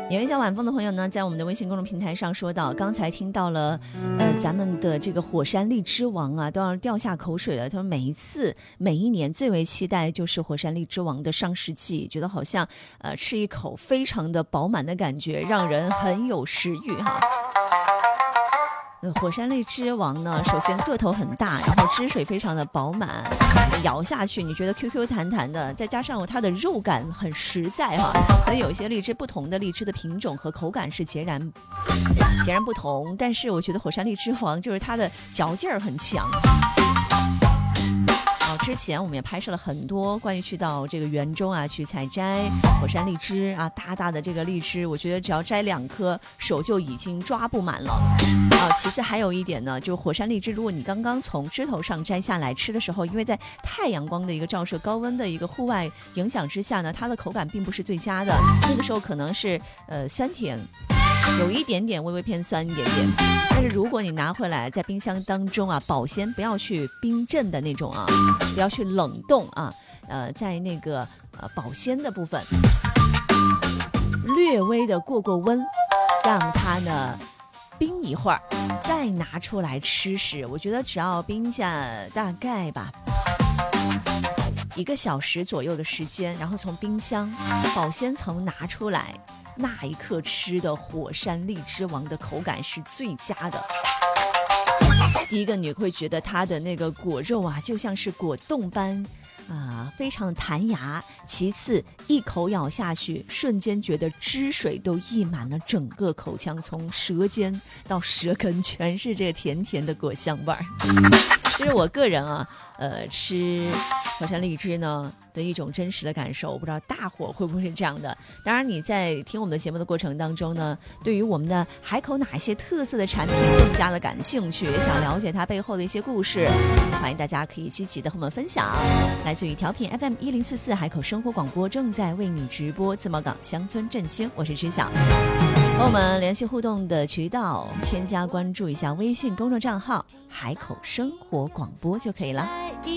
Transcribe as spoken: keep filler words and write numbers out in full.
有一叫晚风的朋友呢，在我们的微信公众平台上说到，刚才听到了，呃，咱们的这个火山荔枝王啊，都要掉下口水了。他说每一次、每一年最为期待就是火山荔枝王的上市季，觉得好像呃吃一口非常的饱满的感觉，让人很有食欲哈。呃，火山荔枝王呢，首先个头很大，然后汁水非常的饱满，咬下去你觉得 Q Q 弹弹的，再加上它的肉感很实在哈。所以有些荔枝不同的荔枝的品种和口感是截然截然不同，但是我觉得火山荔枝王就是它的嚼劲儿很强。之前我们也拍摄了很多关于去到这个园中啊去采摘火山荔枝啊，大大的这个荔枝，我觉得只要摘两颗手就已经抓不满了啊。其次还有一点呢，就是火山荔枝，如果你刚刚从枝头上摘下来吃的时候，因为在太阳光的一个照射、高温的一个户外影响之下呢，它的口感并不是最佳的，那个时候可能是呃酸甜。有一点点微微偏酸一点点，但是如果你拿回来在冰箱当中啊保鲜，不要去冰镇的那种啊，不要去冷冻啊，呃，在那个呃保鲜的部分略微的过过温，让它呢冰一会儿，再拿出来吃时，我觉得只要冰下大概吧一个小时左右的时间，然后从冰箱保鲜层拿出来，那一刻吃的火山荔枝王的口感是最佳的。第一个你会觉得它的那个果肉啊就像是果冻般啊、呃，非常的弹牙。其次一口咬下去，瞬间觉得汁水都溢满了整个口腔，从舌尖到舌根全是这个甜甜的果香味儿。这是我个人啊呃吃火山荔枝呢的一种真实的感受，我不知道大伙会不会是这样的。当然你在听我们的节目的过程当中呢，对于我们的海口哪些特色的产品更加的感兴趣，也想了解它背后的一些故事，欢迎大家可以积极的和我们分享。来自于调频 F M 一零四四海口生活广播正在为你直播自贸港乡村振兴，我是知晓。和我们联系互动的渠道，添加关注一下微信公众账号海口生活广播就可以了。